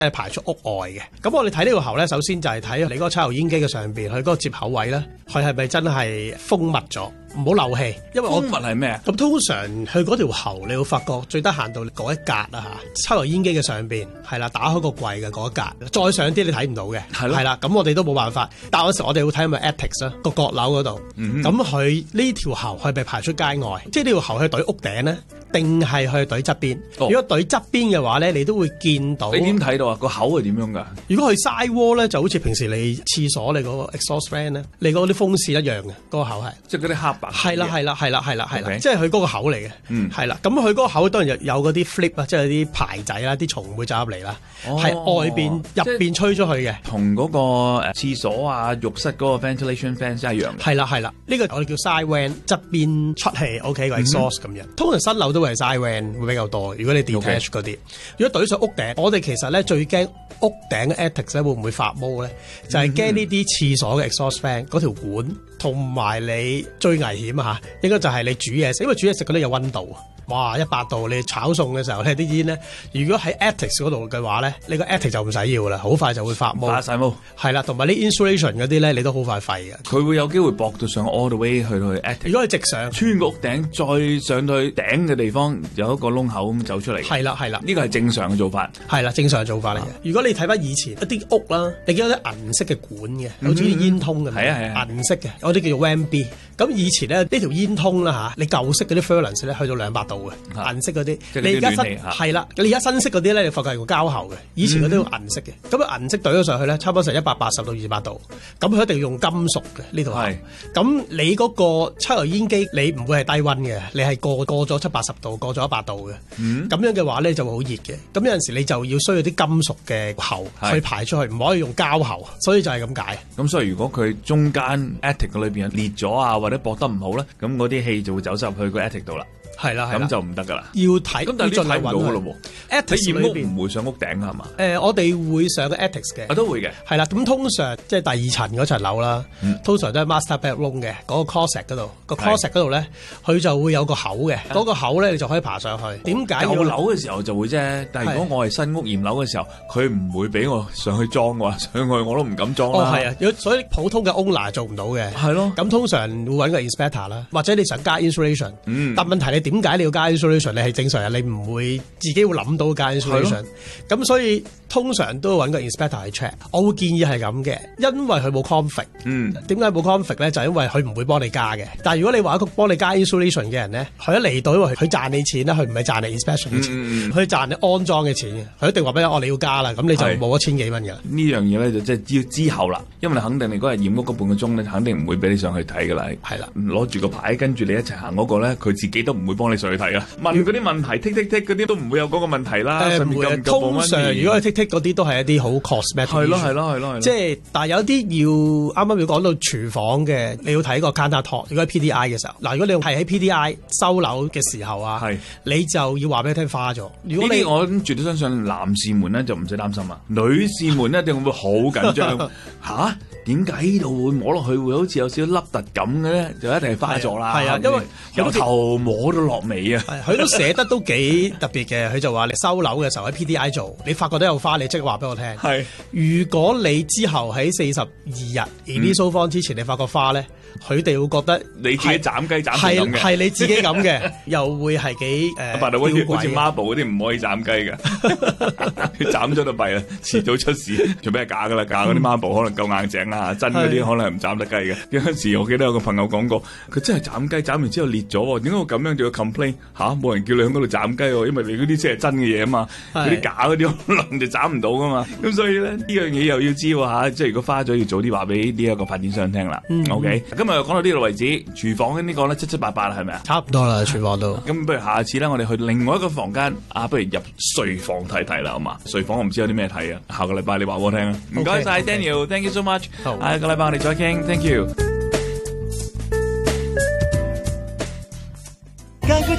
排出屋外嘅。咁我哋睇呢個喉咧，首先就係睇你嗰個抽油煙機嘅上邊，佢嗰個接口位咧，佢係咪真係封密咗，唔好漏氣。因為封密係咩啊？ 咁通常佢嗰條喉，你會發覺最低限度嗰一格啊嚇，抽油煙機嘅上邊係啦，打開個櫃嘅嗰一格，再上啲你睇唔到嘅，係啦。咁我哋都冇辦法，但有時我哋會睇咪 attics 啦，個閣樓嗰度。咁佢呢條喉係咪排出街外？即係呢條喉去對屋頂咧，定係去對側邊？如果對側邊嘅話咧，你都會見到。 你點睇到啊？個口係點樣㗎？ 如果佢 side wall 咧，就好似平時你廁所你嗰個 exhaust fan 咧，你嗰啲風扇一樣嘅，嗰個口係。 即係嗰啲黑白。 係啦，即係佢嗰個口嚟嘅。係啦，咁佢嗰個口當然有嗰啲 flip 啊，即係啲排仔啦，啲蟲會走入嚟啦，係外邊入邊吹出去嘅。 同嗰個廁所啊、浴室嗰個 ventilation fans 一樣。 係啦，呢個我哋叫 side vent，側邊出氣 OK 個 exhaust 咁樣。通常新樓都會係 side vent 會比較多。如果你 detach 嗰啲，如果懟上屋頂，我哋其實咧最驚屋頂嘅 attic 咧會唔會發毛咧？就係驚呢啲廁所嘅 exhaust fan 嗰條管，同埋你最危險啊嚇，應該就係你煮嘢食，因為煮嘢食嗰啲有溫度。哇！100度你炒餸嘅時候咧，啲煙咧，如果喺 attic 嗰度嘅話咧，你個 attic 就唔使要啦，好快就會發毛。發曬毛。係啦，同埋啲 insulation 嗰啲咧，你都好快廢嘅。 佢會有機會駁到上 all the way 去到 attic。 如果係直上， 穿個屋頂，再上到去頂嘅地方有一個窿口咁走出嚟。係啦，呢個係正常嘅做法。係啦，正常嘅做法嚟嘅。如果你睇翻以前一啲屋啦，你見到啲銀色嘅管嘅，好似啲煙通咁。係銀色嘅，嗰啲叫做 WMB。咁以前咧呢條煙通啦嚇，你舊式嗰啲 furnace 咧去到200度嘅，銀色嗰啲。你而家新係啦，你而家新式嗰啲咧，你發覺係個膠喉嘅，以前嗰啲銀色嘅。咁啊銀色懟咗上去咧，差唔多成180到200度。咁佢一定要用金屬嘅呢度。係。咁你嗰個抽油煙機，你唔會係低溫嘅，你係過咗70-80度，過咗100度嘅。咁樣嘅話咧就會好熱嘅。咁有陣時你就要需要啲金屬嘅喉去排出去，唔可以用膠喉。所以就係咁解。咁所以如果佢中間 attic 裏邊裂咗啊，或者駁得唔好咧，咁嗰啲氣就會走入去個 attic 度啦。係啦，咁就唔得噶啦。要睇，咁但係你睇唔到噶咯喎。attic 裏邊唔會上屋頂噶係嘛？ 我哋會上個 attic 嘅。都會嘅。係啦，咁通常即係第2層嗰層樓啦，通常都係 master bedroom 嘅嗰個 closet 嗰度。個 closet 嗰度咧，佢就會有個口嘅。嗰個口咧，你就可以爬上去。點解？舊樓嘅時候就會啫，但係如果我係新屋驗樓嘅時候，佢唔會俾我上去裝嘅話，上去我都唔敢裝啦。係啊，所以普通嘅 owner 做唔到嘅。係咯。咁通常會揾個 inspector 啦，或者你想加 insulation。但問題你點解你要加 insulation？ 你係正常人，你唔會自己會諗到加 insulation。咁所以通常都會揾個 inspector 去 check。我會建議係咁嘅，因為佢冇 conflict。點解冇 conflict 咧？就係因為佢唔會幫你加嘅。但係如果你話一個幫你加 insulation 嘅人咧，佢一嚟到，因為佢賺你錢啦，佢唔係賺你 inspection 嘅錢，佢賺你安裝嘅錢嘅。佢一定話俾你，你要加啦，咁你就冇1000幾蚊㗎。呢樣嘢咧就即係要之後啦，因為你肯定你嗰日驗屋嗰半個鐘咧，肯定唔會俾你上去睇㗎啦。係啦，攞住個牌跟住你一齊行嗰個咧，佢自己都唔會幫你上去睇啊。問嗰啲問題剔嗰啲都唔會有嗰個問題啦。唔會。通常如果係剔嗰啲都係一啲好 cosmetic。係咯。即係，但係有啲要啱啱要講到廚房嘅，你要睇個 counter top。如果喺 PDI 嘅時候，嗱，如果你係喺 PDI 收樓嘅時候啊，你就要話俾佢聽花咗。如果你我絕對相信男士們咧就唔使擔心啦，女士們一定會好緊張。吓？點解呢度會摸落去會好似有少少凹凸咁嘅咧？就一定係花咗啦。係啊，因為由頭摸到落尾啊。佢都寫得都幾特別嘅。佢就話你收樓嘅時候喺 PDI 做，你發覺都有花，你即刻話俾我聽。係。如果你之後喺42日 initial form 之前你發覺花咧，佢哋會覺得你自己斬雞斬成咁嘅。係你自己咁嘅，又會係幾好似 marble 嗰啲唔可以斬雞嘅，佢斬咗就弊啦，遲早出事。除非係假噶啦，假嗰啲 marble 可能夠硬淨啊，真嗰啲可能係唔斬得雞嘅。有陣時我記得有個朋友講過，佢真係斬雞斬完之後裂咗，點解會咁樣就要 complain？冇人叫你喺嗰度斬雞喎，因為你嗰啲先係真嘅嘢啊嘛，嗰啲假嗰啲可能就斬唔到噶嘛。咁所以咧呢樣嘢又要知喎，即係如果花咗要早啲話俾呢一個發展商聽啦。OK，今日又講到呢度為止，廚房呢個咧778啦，係咪啊？差唔多啦，廚房都。咁不如下次咧，我哋去另外一個房間不如入睡房睇睇啦，好嘛？睡房我唔知有啲咩睇啊，下個禮拜你話我聽啊。唔該晒 Daniel，Thank you so much。下個禮拜我哋再傾 ，Thank you。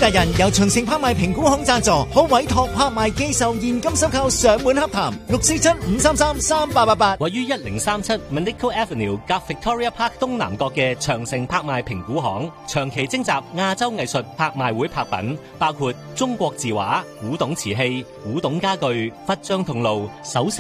達人由長城拍賣評估行贊助，可委託拍賣寄售現金收購上門洽談647-533-3888。 位於1037 Manico Avenue 夾 Victoria Park 東南角嘅長城拍賣評估行，長期徵集亞洲藝術拍賣會拍品，包括中國字畫、古董瓷器、古董家具、佛像銅爐、首飾